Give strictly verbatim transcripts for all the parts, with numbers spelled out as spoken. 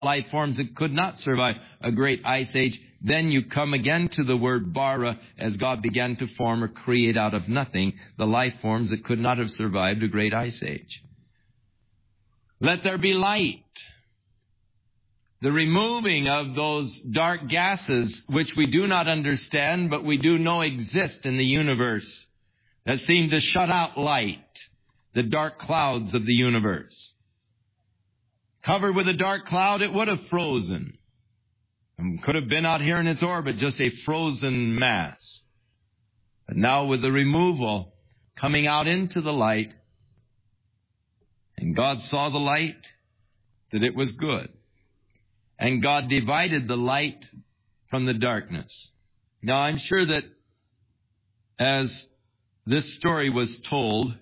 life forms that could not survive a great ice age. Then you come again to the word bara, as God began to form or create out of nothing the life forms that could not have survived a great ice age. Let there be light. The removing of those dark gases which we do not understand, but we do know exist in the universe, that seem to shut out light, the dark clouds of the universe. Covered with a dark cloud, it would have frozen. And could have been out here in its orbit, just a frozen mass. But now with the removal, coming out into the light, and God saw the light, that it was good. And God divided the light from the darkness. Now I'm sure that as this story was told,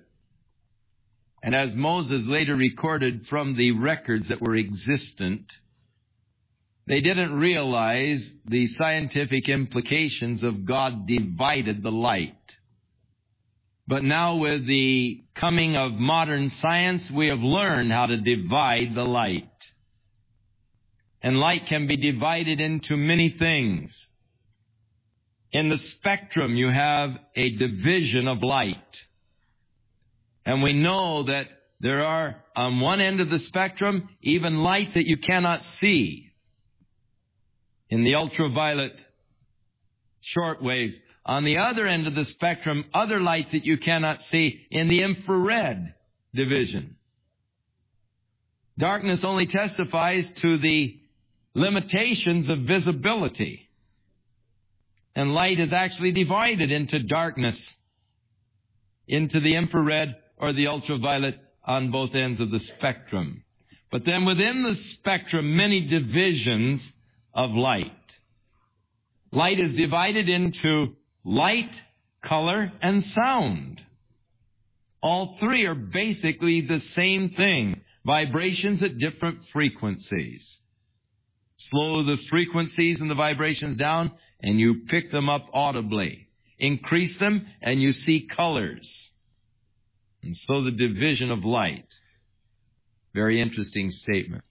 and as Moses later recorded from the records that were existent, they didn't realize the scientific implications of God divided the light. But now with the coming of modern science, we have learned how to divide the light. And light can be divided into many things. In the spectrum, you have a division of light. And we know that there are, on one end of the spectrum, even light that you cannot see. In the ultraviolet short waves. On the other end of the spectrum, other light that you cannot see in the infrared division. Darkness only testifies to the limitations of visibility. And light is actually divided into darkness, into the infrared or the ultraviolet on both ends of the spectrum. But then within the spectrum, many divisions of light. Light is divided into light, color, and sound. All three are basically the same thing, vibrations at different frequencies. Slow the frequencies and the vibrations down, and you pick them up audibly. Increase them, and you see colors. And so the division of light. Very interesting statement.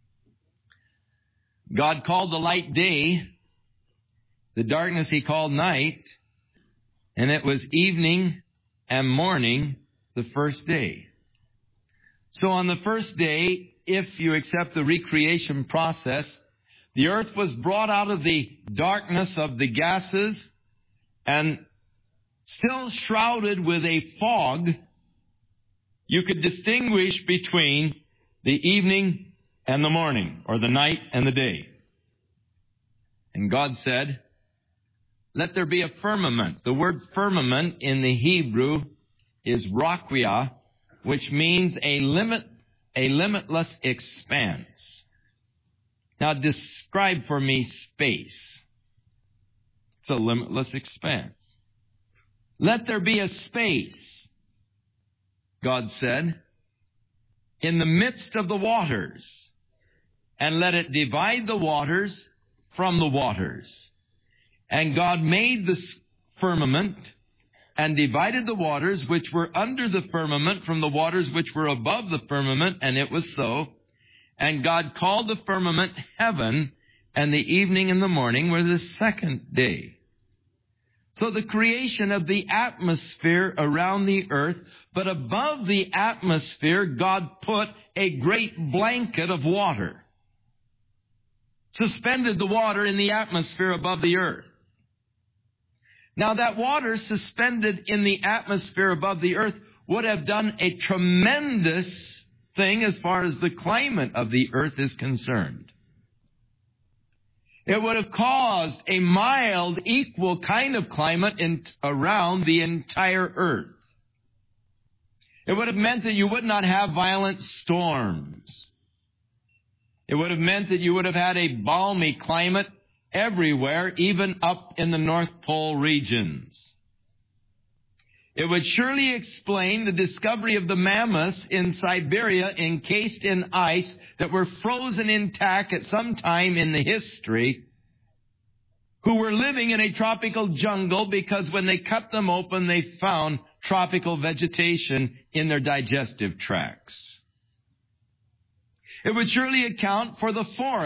God called the light day, the darkness He called night, and it was evening and morning the first day. So on the first day, if you accept the recreation process, the earth was brought out of the darkness of the gases and still shrouded with a fog. You could distinguish between the evening and the morning, or the night and the day. And God said, let there be a firmament. The word firmament in the Hebrew is raquia, which means a limit, a limitless expanse. Now describe for me space. It's a limitless expanse. Let there be a space, God said, in the midst of the waters, and let it divide the waters from the waters. And God made the firmament and divided the waters which were under the firmament from the waters which were above the firmament, and it was so. And God called the firmament heaven, and the evening and the morning were the second day. So the creation of the atmosphere around the earth, but above the atmosphere, God put a great blanket of water. Suspended the water in the atmosphere above the earth. Now that water suspended in the atmosphere above the earth would have done a tremendous thing as far as the climate of the earth is concerned. It would have caused a mild, equal kind of climate in, around the entire earth. It would have meant that you would not have violent storms. It would have meant that you would have had a balmy climate everywhere, even up in the North Pole regions. It would surely explain the discovery of the mammoths in Siberia encased in ice that were frozen intact at some time in the history, who were living in a tropical jungle because when they cut them open, they found tropical vegetation in their digestive tracts. It would surely account for the forest